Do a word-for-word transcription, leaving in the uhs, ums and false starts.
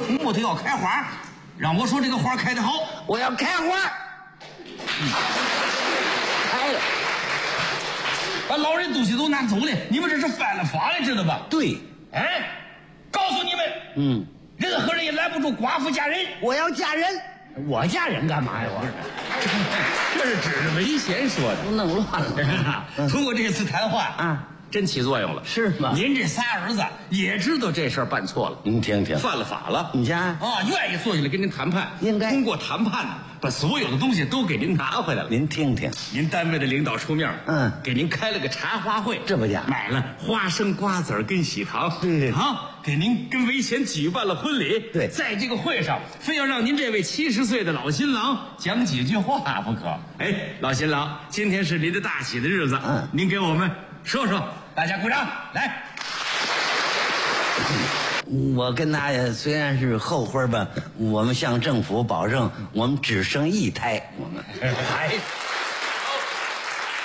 木头要开花，让我说这个花开得好， 我要开花。嗯，开了， 把老人东西都拿走了，你们这是犯了法了，知道吧？ 对， 哎，告诉你们， 嗯， 任何人也拦不住寡妇嫁人。 我要嫁人，我嫁人干嘛呀？我这是指着文贤说的， 都弄乱了。 通过这次谈话啊， 真起作用了， 是吗？ 您这仨儿子也知道这事儿办错了， 您听听， 犯了法了。 你家啊，愿意坐下来跟您谈判， 应该通过谈判呢，把所有的东西都给您拿回来了。 您听听， 您单位的领导出面， 嗯， 给您开了个茶话会， 这不假， 买了花生、瓜子儿跟喜糖， 对啊，给您跟韦贤举办了婚礼。 对， 在这个会上，非要让您这位七十岁的老新郎讲几句话不可。哎，老新郎，今天是您的大喜的日子， 嗯， 您给我们说说，大家鼓掌来。 我跟他虽然是后婚吧，我们向政府保证，我们只生一胎。我们哎。